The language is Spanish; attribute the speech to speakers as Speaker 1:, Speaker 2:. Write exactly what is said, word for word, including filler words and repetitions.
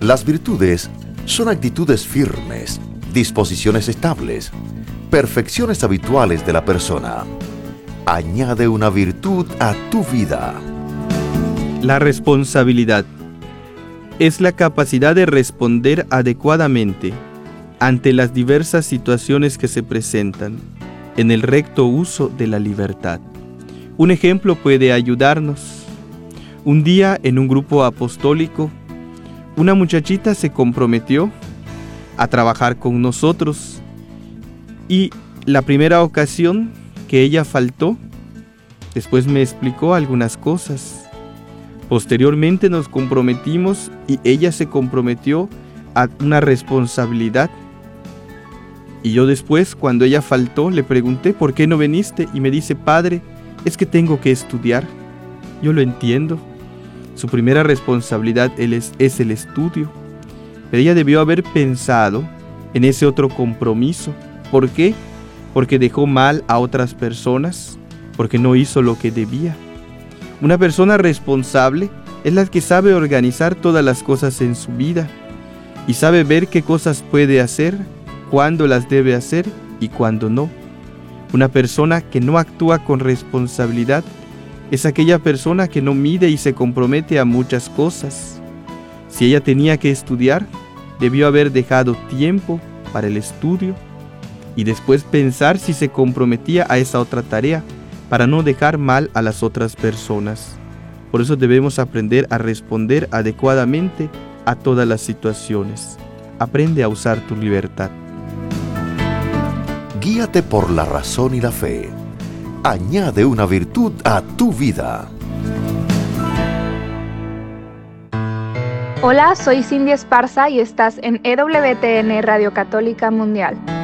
Speaker 1: Las virtudes son actitudes firmes, disposiciones estables, perfecciones habituales de la persona. Añade una virtud a tu vida.
Speaker 2: La responsabilidad es la capacidad de responder adecuadamente ante las diversas situaciones que se presentan en el recto uso de la libertad. Un ejemplo puede ayudarnos. Un día en un grupo apostólico, una muchachita se comprometió a trabajar con nosotros y la primera ocasión que ella faltó, después me explicó algunas cosas. Posteriormente nos comprometimos y ella se comprometió a una responsabilidad. Y yo después, cuando ella faltó, le pregunté, ¿por qué no viniste? Y me dice, padre, es que tengo que estudiar. Yo lo entiendo. Su primera responsabilidad es, es el estudio. Pero ella debió haber pensado en ese otro compromiso. ¿Por qué? Porque dejó mal a otras personas, porque no hizo lo que debía. Una persona responsable es la que sabe organizar todas las cosas en su vida y sabe ver qué cosas puede hacer, cuándo las debe hacer y cuándo no. Una persona que no actúa con responsabilidad es aquella persona que no mide y se compromete a muchas cosas. Si ella tenía que estudiar, debió haber dejado tiempo para el estudio y después pensar si se comprometía a esa otra tarea para no dejar mal a las otras personas. Por eso debemos aprender a responder adecuadamente a todas las situaciones. Aprende a usar tu libertad.
Speaker 1: Guíate por la razón y la fe. Añade una virtud a tu vida.
Speaker 3: Hola, soy Cindy Esparza y estás en E W T N Radio Católica Mundial.